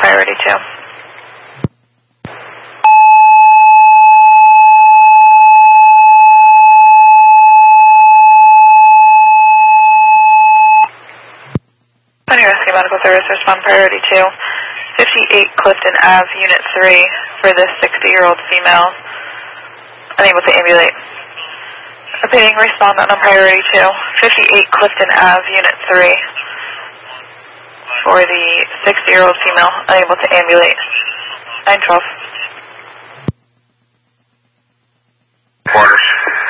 priority 2. Pioneer Rescue Medical Service, respond priority 2. 58 Clifton Ave, Unit 3, for this 60-year-old female, unable to ambulate. Repeating, respondent on priority 2. 58 Clifton Ave, Unit 3, for the 60-year-old female, unable to ambulate. 912. Quarters.